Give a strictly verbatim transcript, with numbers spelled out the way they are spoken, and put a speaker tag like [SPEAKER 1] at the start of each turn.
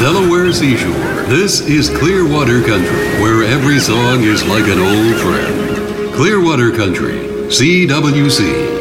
[SPEAKER 1] Delaware seashore. This is Clearwater Country, where every song is like an old friend. Clearwater Country, C W C.